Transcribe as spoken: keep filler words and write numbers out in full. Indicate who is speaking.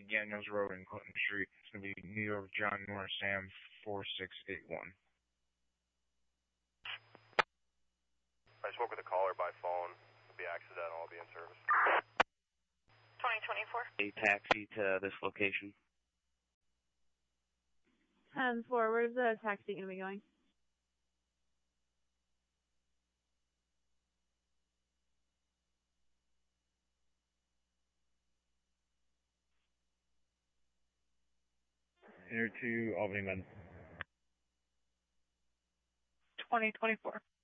Speaker 1: McDaniels Road and Clinton Street. It's going to be New York John North Sam four six eight one.
Speaker 2: I spoke with a caller by phone. It'll be accidental. I'll be in service.
Speaker 3: twenty twenty-four.
Speaker 4: A taxi to this location.
Speaker 5: ten four, where's the taxi going to be going?
Speaker 1: Enter to Albany, London.
Speaker 3: twenty twenty-four.